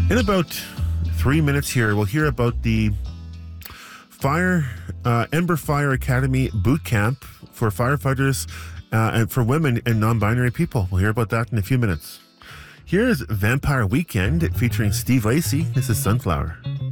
In about 3 minutes here, we'll hear about the Ember Fire Academy boot camp for firefighters and for women and non-binary people. We'll hear about that in a few minutes. Here's Vampire Weekend featuring Steve Lacy. This is Sunflower.